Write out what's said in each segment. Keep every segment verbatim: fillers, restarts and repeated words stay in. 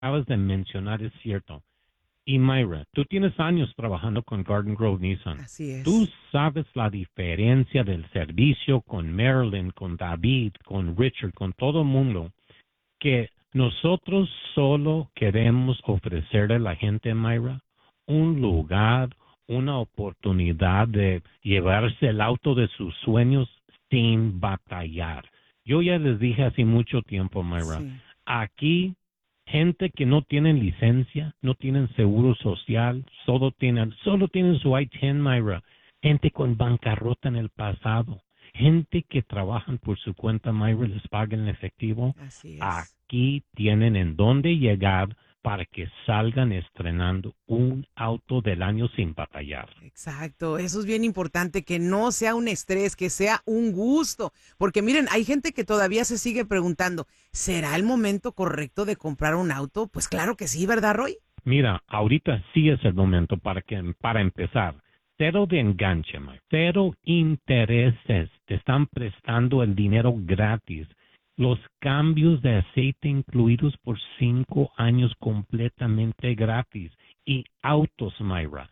acabas de mencionar es cierto. Y Myra, tú tienes años trabajando con Garden Grove Nissan. Así Tú es. sabes la diferencia del servicio con Marilyn, con David, con Richard, con todo el mundo, que nosotros solo queremos ofrecerle a la gente, Myra, un lugar, una oportunidad de llevarse el auto de sus sueños sin batallar. Yo ya les dije hace mucho tiempo, Myra, Sí. aquí gente que no tienen licencia, no tienen seguro social, solo tienen, solo tienen su I diez, Myra. Gente con bancarrota en el pasado, gente que trabajan por su cuenta, Myra, les pagan en efectivo. Así es. Aquí tienen en dónde llegar para que salgan estrenando un auto del año sin batallar. Exacto, eso es bien importante, que no sea un estrés, que sea un gusto, porque miren, hay gente que todavía se sigue preguntando, ¿será el momento correcto de comprar un auto? Pues claro que sí, ¿verdad, Roy? Mira, ahorita sí es el momento para que para empezar. Cero de enganche, Mike. Cero intereses. Te están prestando el dinero gratis. Los cambios de aceite incluidos por cinco años completamente gratis. Y autos, Myra.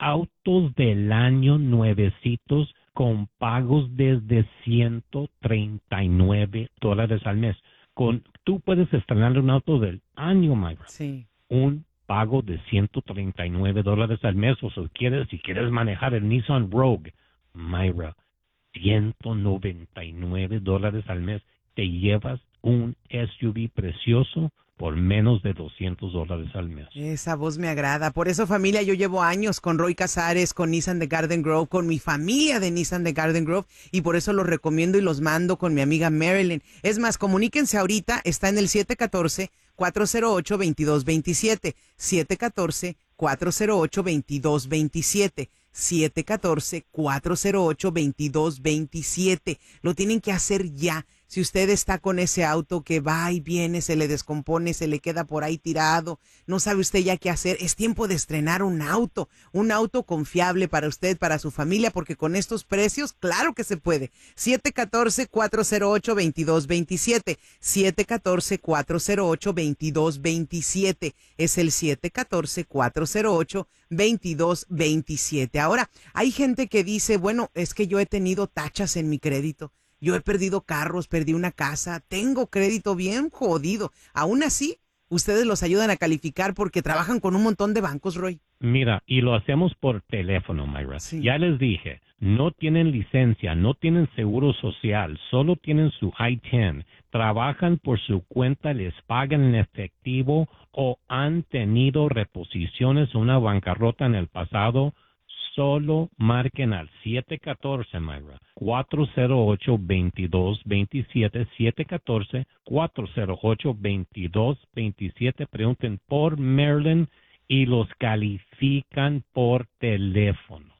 Autos del año nuevecitos con pagos desde ciento treinta y nueve dólares al mes. Con, tú puedes estrenar un auto del año, Myra, Sí. un pago de ciento treinta y nueve dólares al mes, o si quieres, si quieres manejar el Nissan Rogue, Myra, ciento noventa y nueve dólares al mes, te llevas un S U V precioso por menos de doscientos dólares al mes. Esa voz me agrada. Por eso, familia, yo llevo años con Roy Casares, con Nissan de Garden Grove, con mi familia de Nissan de Garden Grove, y por eso los recomiendo y los mando con mi amiga Marilyn. Es más, comuníquense ahorita, está en el siete uno cuatro, cuatro cero ocho, dos dos dos siete, siete uno cuatro, cuatro cero ocho, dos dos dos siete, siete uno cuatro, cuatro cero ocho, dos dos dos siete. Lo tienen que hacer ya. Si usted está con ese auto que va y viene, se le descompone, se le queda por ahí tirado, no sabe usted ya qué hacer, es tiempo de estrenar un auto, un auto confiable para usted, para su familia, porque con estos precios, claro que se puede. siete uno cuatro, cuatro cero ocho, dos dos dos siete, siete uno cuatro, cuatro cero ocho, dos dos dos siete, es el siete uno cuatro, cuatro cero ocho, dos dos dos siete. Ahora, hay gente que dice, bueno, es que yo he tenido tachas en mi crédito. Yo he perdido carros, perdí una casa, tengo crédito bien jodido. Aún así, ustedes los ayudan a calificar porque trabajan con un montón de bancos, Roy. Mira, y lo hacemos por teléfono, Myra. Sí. Ya les dije, no tienen licencia, no tienen seguro social, solo tienen su I diez. Trabajan por su cuenta, les pagan en efectivo o han tenido reposiciones o una bancarrota en el pasado. Solo marquen al siete uno cuatro, Myra, cuatro cero ocho, dos dos dos siete, siete uno cuatro, cuatro cero ocho, dos dos dos siete. Pregunten por Marilyn y los califican por teléfono.